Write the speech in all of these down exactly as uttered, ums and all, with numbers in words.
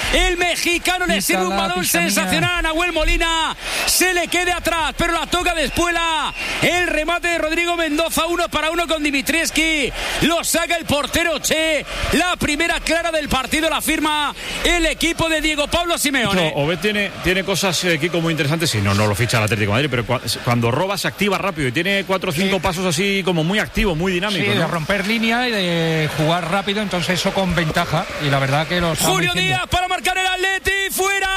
el mexicano le sirve un balón sensacional a Nahuel Molina, se le quede atrás, pero la toca de Espuela, el remate de Rodrigo Mendoza, uno para uno con Dimitrievski, lo saca el portero Che, la primera clara del partido la firma el equipo de Diego Pablo Simeone. No, Obed tiene, tiene cosas, eh, Kiko, muy interesantes, sí, no, no lo ficha el Atlético de Madrid, pero cu- cuando roba se activa rápido y tiene cuatro o cinco sí. pasos así como muy activo, muy dinámico. Sí, ¿no? de romper línea y de jugar rápido, entonces eso con ventaja, y la verdad que los Julio Díaz para marcar el Atleti, fuera.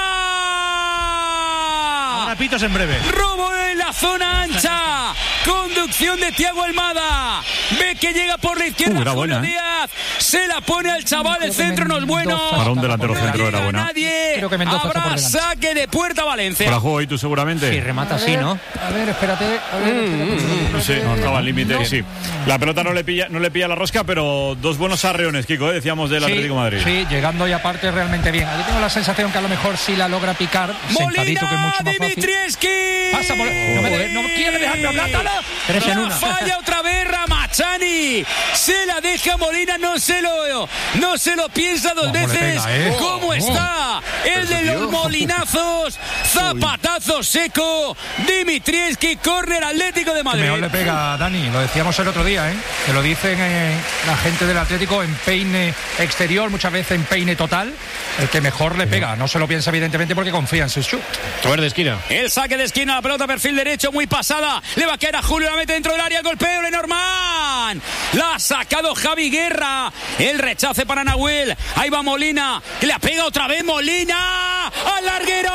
Ahora pitos en breve. Robo en la zona ancha, conducción de Thiago Almada, ve que llega por la izquierda. Uh, era Julio buena, ¿eh? Díaz, se la pone al chaval, el centro no es bueno. Para un delantero no centro era buena. Nadie. Creo que Mendoza está por Habrá delante. saque de puerta Valencia. Para juego y tú seguramente. Sí, remata así, ¿no? A ver, espérate. A ver, espérate, espérate. Sí, no, estaba al límite, no. sí. La pelota no le pilla, no le pilla la rosca, pero dos buenos arreones, Kiko, ¿eh? Decíamos del Sí, Atlético de Madrid. sí, llegando y aparte realmente bien. Aquí tengo la sensación que a lo mejor sí la logra picar sentadito, que es mucho más fácil. Dimitrievski. Pasa por... No, me de... no quiere dejarme hablar, Tala. Tres en La una. falla otra vez Ramachani, se la deja Molina, no se lo no se lo piensa dos ¿Cómo veces. pega, eh? ¿Cómo oh, está? Oh. El de los molinazos, zapatazo seco, Dimitrievski, córner Atlético de Madrid. Mejor le pega a Dani, lo decíamos el otro día, ¿eh? Que lo dicen eh, la gente del Atlético, en peine exterior, muchas veces en peine total, el que mejor le pega. No se lo piensa evidentemente porque confía en su shoot. A ver, de esquina. El saque de esquina, la pelota perfil derecho, muy pasada. Le va a caer a Julio, la mete dentro del área, golpeo Lenormand. La ha sacado Javi Guerra. El rechace para Nahuel. Ahí va Molina, que le pega otra vez Molina. ¡Al larguero!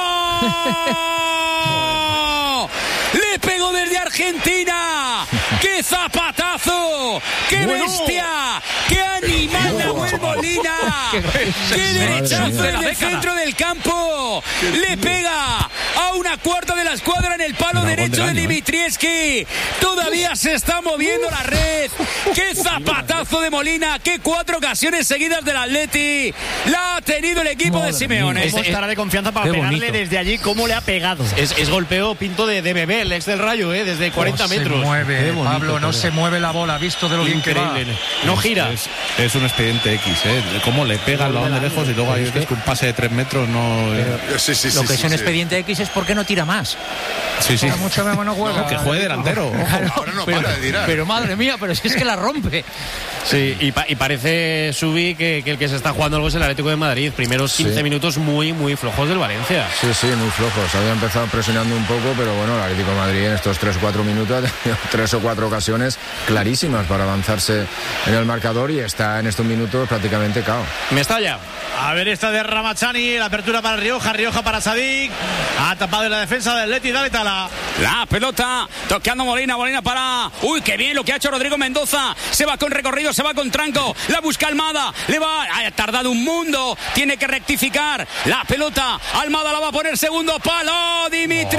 Le pegó desde Argentina. ¡Qué zapatazo! ¡Qué bueno. bestia! ¡Qué animal Nahuel Molina! ¡Qué derechazo en el centro del campo! Le pega a una cuarta de la escuadra en el palo Era derecho de año, Dimitrievski. ¿eh? Todavía se está moviendo la red. ¡Qué zapatazo de Molina! ¡Qué cuatro ocasiones seguidas del Atleti! La ha tenido el equipo Madre de Simeone. ¿Cómo estará de confianza para Qué pegarle bonito. desde allí? ¿Cómo le ha pegado? Es, es golpeo pinto de, de bebé, el ex del Rayo, ¿eh? Desde cuarenta No metros. se mueve, Qué bonito, Pablo, no todo. se mueve la bola, visto de lo bien que va. Increíble. No gira. Es, es un expediente X, ¿eh? Cómo le pega el balón de lejos y luego hay veces que un pase de tres metros no... Sí, sí, Lo sí, que sí, es un sí. expediente X es porque no tira más. Sí, sí. Para mucho menos no juega. Que juegue delantero. Claro, Ahora no pero, para de tirar. pero madre mía, pero si es que la rompe. Sí, y, pa- y parece, Subi, que, que el que se está jugando algo es el Atlético de Madrid. Primeros quince Sí. minutos muy, muy flojos del Valencia. Sí, sí, muy flojos. Había empezado presionando un poco, pero bueno, el Atlético de Madrid en estos tres o cuatro minutos ha tenido tres o cuatro ocasiones clarísimas para avanzarse en el marcador y está en estos minutos prácticamente cao. Mestalla. A ver esta de Ramachani, la apertura para Rioja, Rioja para Sadik. Ha tapado en la defensa del Atleti, dale Tala. La pelota tocando Molina, Molina para... Uy, qué bien lo que ha hecho Rodrigo Mendoza. Se va con recorrido, se va con tranco. La busca Almada, le va... Ha tardado un mundo, tiene que rectificar. La pelota, Almada la va a poner segundo palo.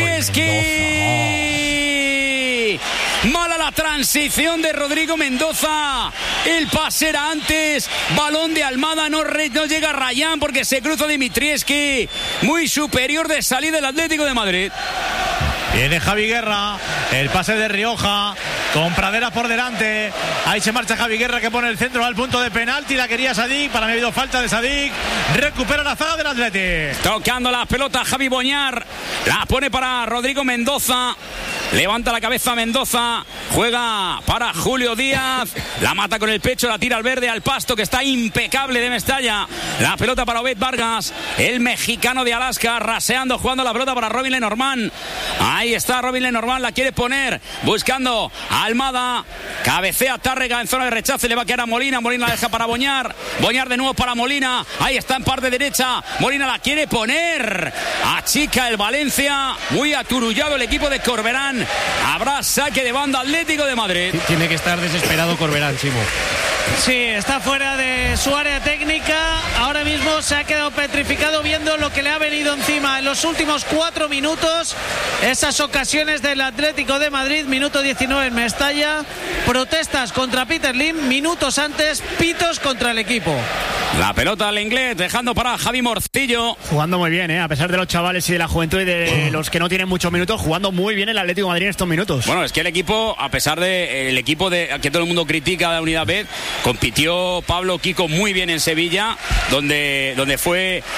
Dimitrievski. Mala la transición de Rodrigo Mendoza. El pase era antes. Balón de Almada, no, re... no llega a Rayán porque se cruza Dimitrievski. Muy superior de salida del Atlético de Madrid. Viene Javi Guerra, el pase de Rioja, con Pradera por delante. Ahí se marcha Javi Guerra, que pone el centro al punto de penalti. La quería Sadik, para mí ha habido falta de Sadik. Recupera la zaga del Atleti. Tocando la pelota Javi Boñar, la pone para Rodrigo Mendoza. Levanta la cabeza Mendoza, juega para Julio Díaz, la mata con el pecho, la tira al verde, al pasto, que está impecable de Mestalla. La pelota para Obed Vargas, el mexicano de Alaska, raseando, jugando la pelota para Robin Lenormand. Ahí está Robin Lenormand, la quiere poner, buscando a Almada, cabecea Tárrega en zona de rechace, le va a quedar a Molina, Molina la deja para Boñar, Boñar de nuevo para Molina, ahí está en parte derecha, Molina la quiere poner, achica el Valencia, muy aturullado el equipo de Corberán. Habrá saque de banda Atlético de Madrid. Tiene que estar desesperado Corberán, Chimo. Sí, está fuera de su área técnica. Ahora mismo se ha quedado petrificado viendo lo que le ha venido encima en los últimos cuatro minutos. Esas ocasiones del Atlético de Madrid, minuto diecinueve en Mestalla. Protestas contra Peter Lim, minutos antes, pitos contra el equipo. La pelota al inglés, dejando para Javi Morcillo. Jugando muy bien, ¿eh? A pesar de los chavales y de la juventud y de los que no tienen muchos minutos, jugando muy bien el Atlético de Madrid en estos minutos. Bueno, es que el equipo, a pesar de el equipo de que todo el mundo critica de la Unidad B, compitió Pablo Kiko muy bien en Sevilla, donde, donde fue